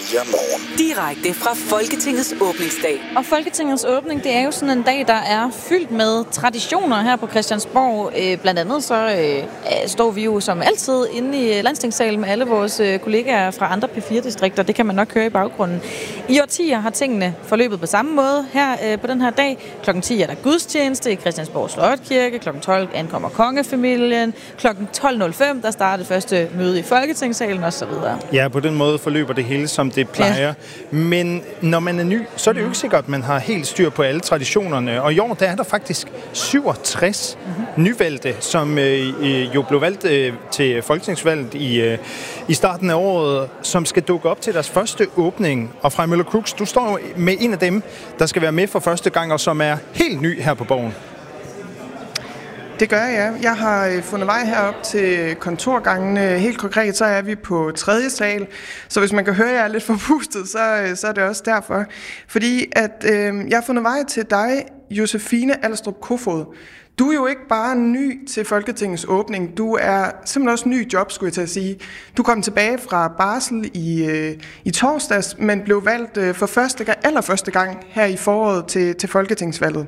4 Direkte fra Folketingets åbningsdag. Og Folketingets åbning, det er jo sådan en dag, der er fyldt med traditioner her på Christiansborg. Blandt andet så står vi jo som altid inde i Landstingssalen med alle vores kollegaer fra andre P4-distrikter. Det kan man nok høre i baggrunden. I årtier har tingene forløbet på samme måde her på den her dag. Klokken 10 er der gudstjeneste i Christiansborg Slotkirke. Klokken 12 ankommer kongefamilien. Klokken 12.05 der starter det første møde i Folketingssalen osv. Ja, på den måde forløber det hele, som det plejer. Ja. Men når man er ny, så er det jo ikke sikkert, at man har helt styr på alle traditionerne. Og i år, der er der faktisk 67 nyvalgte, som jo blev valgt til folketingsvalget i starten af året, som skal dukke op til deres første åbning. Og Frej Møller Krux, du står med en af dem, der skal være med for første gang, og som er helt ny her på Borgen. Det gør jeg. Jeg har fundet vej herop til kontorgangene. Helt konkret, så er vi på 3. sal. Så hvis man kan høre, at jeg er lidt forpustet, så er det også derfor. Fordi at jeg har fundet vej til dig, Josefine Alstrup Kofod. Du er jo ikke bare ny til Folketingets åbning. Du er simpelthen også ny job, skulle jeg til at sige. Du kom tilbage fra barsel i torsdags, men blev valgt for allerførste gang her i foråret til Folketingsvalget.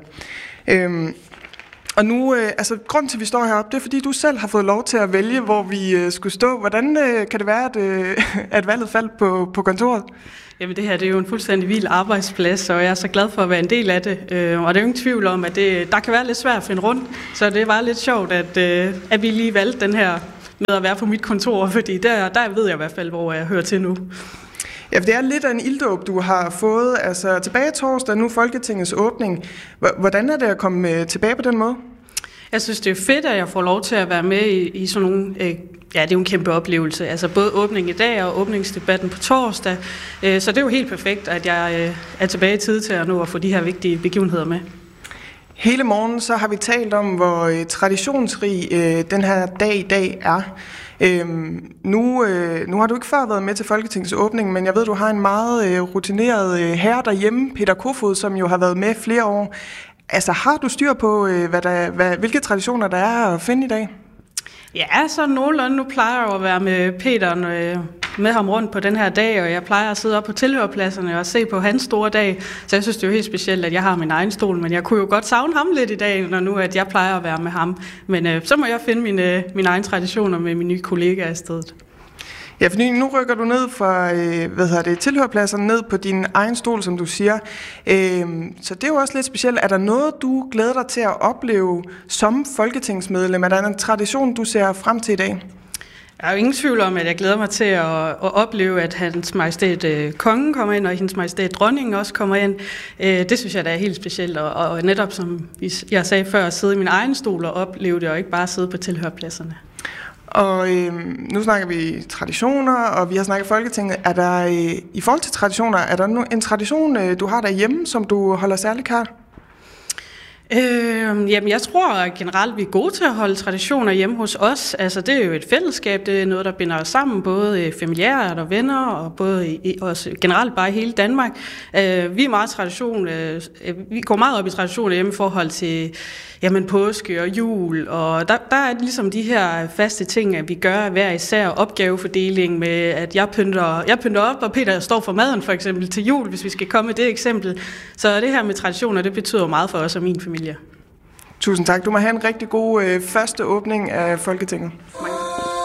Og nu, grund til, at vi står heroppe, det er, fordi du selv har fået lov til at vælge, hvor vi skulle stå. Hvordan kan det være, at valget faldt på kontoret? Jamen det her, det er jo en fuldstændig vild arbejdsplads, og jeg er så glad for at være en del af det. Og der er jo ingen tvivl om, at der kan være lidt svært at finde rundt. Så det var lidt sjovt, at vi lige valgte den her med at være på mit kontor, fordi der ved jeg i hvert fald, hvor jeg hører til nu. Ja, for det er lidt af en ilddåb, du har fået. Altså tilbage torsdag, nu Folketingets åbning. Hvordan er det at komme tilbage på den måde? Jeg synes, det er fedt, at jeg får lov til at være med i sådan nogle... Ja, det er jo en kæmpe oplevelse. Altså både åbning i dag og åbningsdebatten på torsdag. Så det er jo helt perfekt, at jeg er tilbage i tid til at nå at få de her vigtige begivenheder med. Hele morgen så har vi talt om, hvor traditionsrig den her dag i dag er. Nu har du ikke før været med til Folketingets åbning, men jeg ved, du har en meget rutineret herre derhjemme, Peter Kofod, som jo har været med flere år. Altså, har du styr på, hvilke traditioner der er at finde i dag? Ja, så nogenlunde. Nu plejer jeg at være med Peter, med ham rundt på den her dag, og jeg plejer at sidde op på tilhørpladserne og se på hans store dag. Så jeg synes, det er jo helt specielt, at jeg har min egen stol, men jeg kunne jo godt savne ham lidt i dag, når nu at jeg plejer at være med ham. Men så må jeg finde mine egne traditioner med mine nye kollegaer i stedet. Ja, fordi nu rykker du ned fra tilhørpladserne ned på din egen stol, som du siger. Så det er jo også lidt specielt. Er der noget, du glæder dig til at opleve som folketingsmedlem? Er der en tradition, du ser frem til i dag? Jeg er jo ingen tvivl om, at jeg glæder mig til at opleve, at Hans Majestæt Kongen kommer ind, og Hendes Majestæt Dronningen også kommer ind. Det synes jeg, der er helt specielt. Og netop, som jeg sagde før, at sidde i min egen stol og opleve det, og ikke bare sidde på tilhørpladserne. Og nu snakker vi traditioner, og vi har snakket Folketinget. Er der i forhold til traditioner, er der en tradition, du har derhjemme, som du holder særligt kært? Jamen, jeg tror generelt, vi er gode til at holde traditioner hjemme hos os. Altså, det er jo et fællesskab, det er noget, der binder os sammen, både familiære og venner, og både også generelt bare i hele Danmark. Vi er meget tradition, vi går meget op i traditioner hjemme i forhold til påske og jul, og der er ligesom de her faste ting, at vi gør hver især opgavefordeling med, at jeg pynter op, og Peter står for maden for eksempel til jul, hvis vi skal komme med det eksempel. Så det her med traditioner, det betyder meget for os og min familie. Tusind tak. Du må have en rigtig god første åbning af Folketinget.